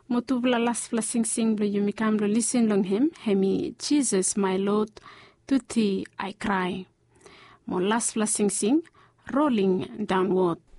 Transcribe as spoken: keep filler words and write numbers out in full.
Motuvla las flasing blo yumi kamlo listen long him hemi Jesus my Lord to thee I cry. Mo las flasing rolling downward.